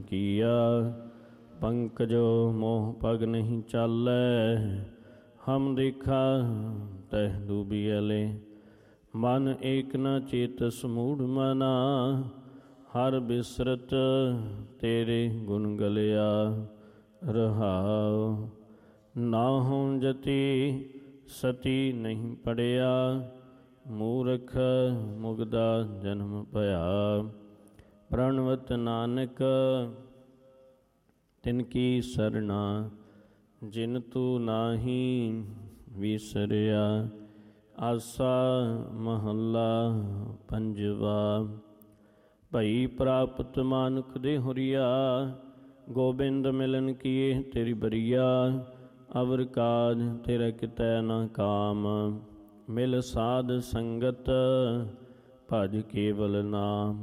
ਕੀਆ। ਪੰਕਜੋ ਮੋਹ ਪਗ ਨਹੀਂ ਚਾਲੈ, ਹਮ ਦੇਖਾ ਤਹ ਡੂਬੀਅਲੇ। ਮਨ ਏਕ ਨ ਚੇਤਸ ਮੂੜ ਮਨਾ, ਹਰ ਬਿਸਰਤ ਤੇਰੇ ਗੁਣ ਗਲਿਆ। ਰਹਾਉ ਨਾਹੰ ਜਤੀ ਸਤੀ ਨਹੀਂ ਪੜਿਆ, ਮੂਰਖ ਮੁਗਦਾ ਜਨਮ ਭਇਆ। ਪ੍ਰਣਵਤ ਨਾਨਕ ਤਿਨ ਕੀ ਸਰਣਾ, ਜਿਨ ਤੂੰ ਨਾਹੀਂ ਵਿਸਰਿਆ। ਆਸਾ ਮਹੱਲਾ ਪੰਜਵਾ। ਭਈ ਪ੍ਰਾਪਤ ਮਾਨੁਖ ਦੇ ਹੁਰੀਆ, ਗੋਬਿੰਦ ਮਿਲਨ ਕੀਏ ਤੇਰੀ ਬਰੀਆ। ਅਵਰ ਕਾਜ ਤੇਰਾ ਕਿਤੈ ਨ ਕਾਮ, ਮਿਲ ਸਾਧ ਸੰਗਤ ਭਜ ਕੇਵਲ ਨਾਮ।